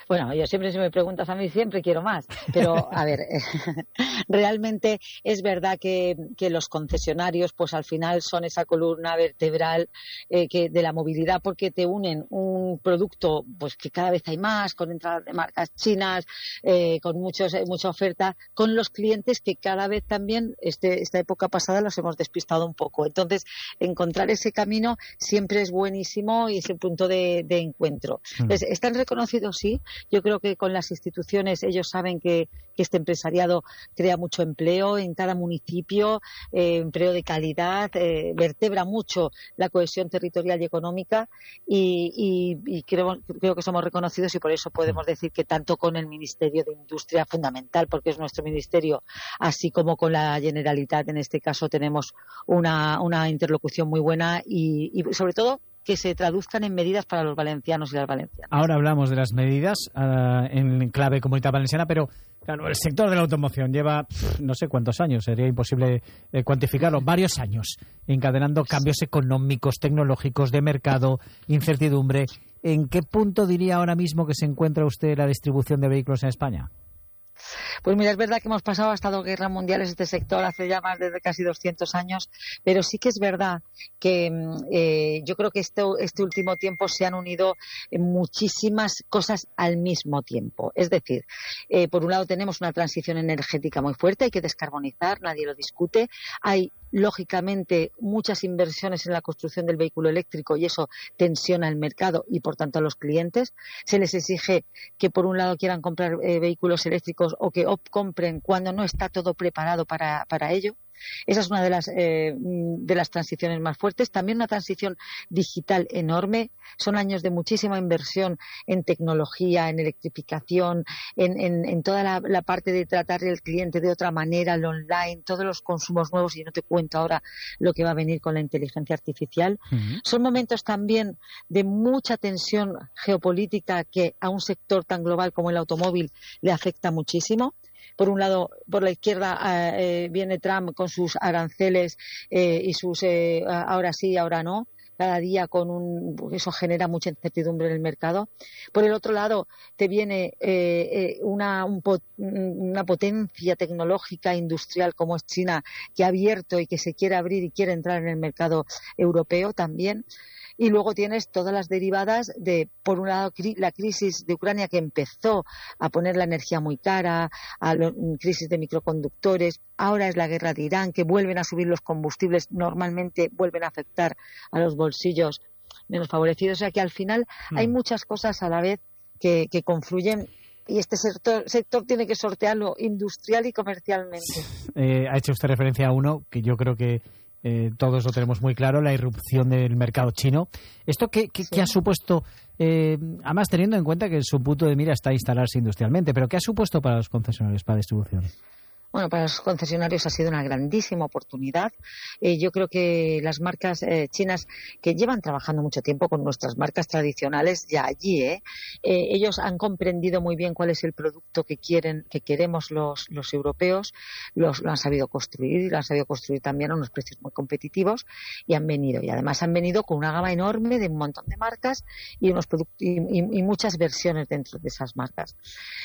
Bueno, yo siempre, si me preguntas a mí, siempre quiero más. Pero, a ver, realmente es verdad que los concesionarios, pues al final son esa columna vertebral de la movilidad, porque te unen un producto pues que cada vez hay más, con entradas de marcas chinas, con mucha oferta, con los clientes que cada vez también, esta época pasada los hemos despistado un poco. Entonces, encontrar ese camino siempre es buenísimo y es el punto de encuentro. Entonces, ¿están reconocidos? Sí. Yo creo que con las instituciones ellos saben que este empresariado crea mucho empleo en cada municipio, empleo de calidad, vertebra mucho la cohesión territorial y económica y creo que somos reconocidos y por eso podemos decir que tanto con el Ministerio de Industria, fundamental porque es nuestro ministerio, así como con la Generalitat, en este caso tenemos una interlocución muy buena y sobre todo que se traduzcan en medidas para los valencianos y las valencianas. Ahora hablamos de las medidas en clave Comunitat Valenciana, pero claro, el sector de la automoción lleva no sé cuántos años, sería imposible cuantificarlo, varios años, encadenando cambios económicos, tecnológicos, de mercado, incertidumbre. ¿En qué punto diría ahora mismo que se encuentra usted la distribución de vehículos en España? Pues mira, es verdad que hemos pasado hasta 2 guerras mundiales este sector hace ya más de casi 200 años, pero sí que es verdad que yo creo que este último tiempo se han unido muchísimas cosas al mismo tiempo. Es decir, por un lado tenemos una transición energética muy fuerte, hay que descarbonizar, nadie lo discute. Hay, lógicamente, muchas inversiones en la construcción del vehículo eléctrico y eso tensiona el mercado y, por tanto, a los clientes. Se les exige que, por un lado, quieran comprar vehículos eléctricos o que compren cuando no está todo preparado para ello. Esa es una de las transiciones más fuertes. También una transición digital enorme. Son años de muchísima inversión en tecnología, en electrificación, en toda la parte de tratar al cliente de otra manera, el online, todos los consumos nuevos, y no te cuento ahora lo que va a venir con la inteligencia artificial. Uh-huh. Son momentos también de mucha tensión geopolítica que a un sector tan global como el automóvil le afecta muchísimo. Por un lado, por la izquierda viene Trump con sus aranceles y sus ahora sí, ahora no. Cada día eso genera mucha incertidumbre en el mercado. Por el otro lado, te viene una potencia tecnológica industrial como es China, que ha abierto y que se quiere abrir y quiere entrar en el mercado europeo también. Y luego tienes todas las derivadas de, por un lado, la crisis de Ucrania, que empezó a poner la energía muy cara, crisis de microconductores. Ahora es la guerra de Irán, que vuelven a subir los combustibles, normalmente vuelven a afectar a los bolsillos menos favorecidos. O sea que al final hay muchas cosas a la vez que confluyen. Y este sector tiene que sortearlo industrial y comercialmente. Ha hecho usted referencia a uno que yo creo que todos lo tenemos muy claro, la irrupción del mercado chino. ¿Esto qué ha supuesto, además teniendo en cuenta que su punto de mira está instalarse industrialmente, pero qué ha supuesto para los concesionarios, para distribución? Bueno, para los concesionarios ha sido una grandísima oportunidad. Yo creo que las marcas chinas, que llevan trabajando mucho tiempo con nuestras marcas tradicionales ya allí, ellos han comprendido muy bien cuál es el producto que queremos los europeos, lo han sabido construir y lo han sabido construir también a unos precios muy competitivos y han venido. Y además han venido con una gama enorme de un montón de marcas y unos productos y muchas versiones dentro de esas marcas.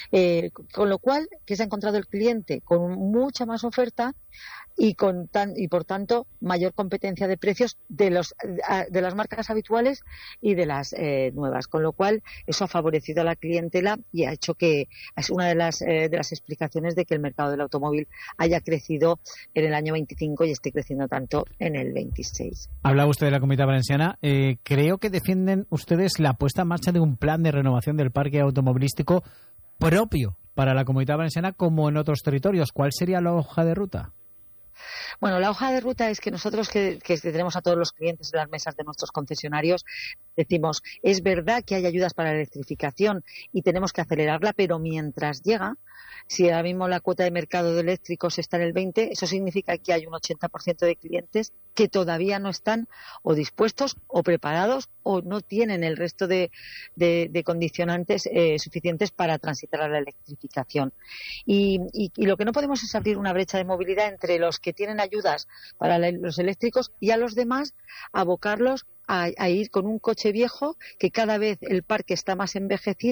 Con lo cual, ¿qué se ha encontrado el cliente? Con mucha más oferta y por tanto mayor competencia de precios de las marcas habituales y de las nuevas, con lo cual eso ha favorecido a la clientela y ha hecho que es una de las explicaciones de que el mercado del automóvil haya crecido en el año 25 y esté creciendo tanto en el 26. Hablaba usted de la Comunitat Valenciana. Creo que defienden ustedes la puesta en marcha de un plan de renovación del parque automovilístico propio para la Comunitat Valenciana como en otros territorios. ¿Cuál sería la hoja de ruta? Bueno, la hoja de ruta es que nosotros que tenemos a todos los clientes en las mesas de nuestros concesionarios decimos, es verdad que hay ayudas para la electrificación y tenemos que acelerarla, pero mientras llega, si ahora mismo la cuota de mercado de eléctricos está en el 20%, eso significa que hay un 80% de clientes que todavía no están o dispuestos o preparados o no tienen el resto de condicionantes suficientes para transitar a la electrificación. Y lo que no podemos es abrir una brecha de movilidad entre los que tienen ayudas para los eléctricos y a los demás abocarlos a ir con un coche viejo, que cada vez el parque está más envejecido